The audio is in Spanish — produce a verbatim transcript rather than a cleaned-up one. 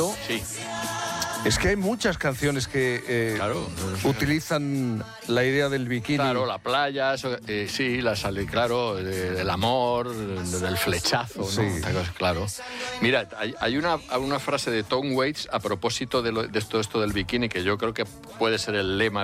Sí. Es que hay muchas canciones que eh, Claro. utilizan la idea del bikini. Claro, la playa, eso, eh, sí, la sale, claro, de- del amor, de- del flechazo, ¿no? Sí. Esta cosa, claro. Mira, hay, hay una, una frase de Tom Waits a propósito de, lo- de esto, esto del bikini, que yo creo que puede ser el lema